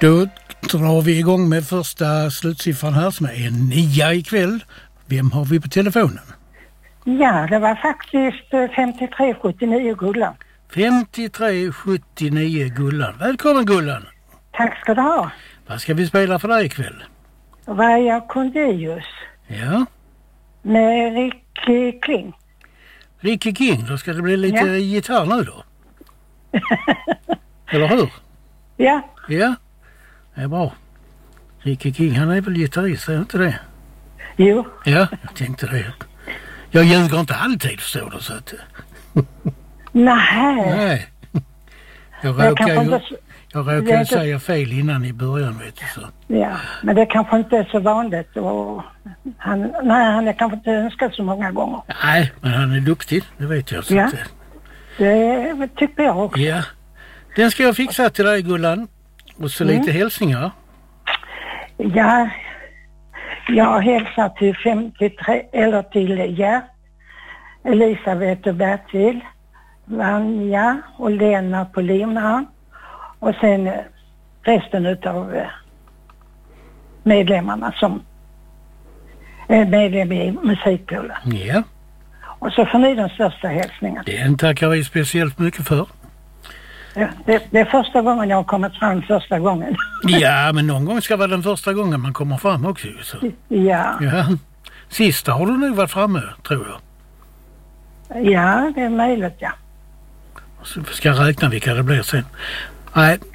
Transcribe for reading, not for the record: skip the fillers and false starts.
Då drar vi igång med första slutsiffran här som är 9 ikväll. Vem har vi på telefonen? Ja, det var faktiskt 5379 Gullan. 5379 Gullan. Välkommen Gullan. Tack ska du ha. Vad ska vi spela för dig ikväll? Varja Condius. Ja. Med Ricky King. Ricky King, då ska det bli lite gitarr nu då. Eller hur? Ja. Ja, det är bra. Ricky King, han är väl gitarrist, är inte det? Jo. Ja, jag tänkte det. Jag ljuger inte alltid, förstår du, så att... Nej. Jag råkade säga fel innan i början, vet du, så. Ja, men det kanske inte är så vanligt och han är kanske inte önskad så många gånger. Nej, men han är duktig, det vet jag. Så ja, att, det tycker jag också. Ja, den ska jag fixa till dig Gullan. Och så lite hälsningar. Ja, jag hälsar till 53, eller till Elisabeth och Bertil, Vanja och Lena på Limhamn och sen resten utav medlemmarna som är medlem i musikpoolen. Ja. Och så får ni den största hälsningen. Den tackar vi speciellt mycket för. Ja, det är första gången jag har kommit fram första gången. Ja, men någon gång ska vara den första gången man kommer fram också. Så. Ja. Sista har du nog varit framme, tror jag. Ja, det är möjligt, ja. Så ska jag räkna vilka det blir sen. Nej,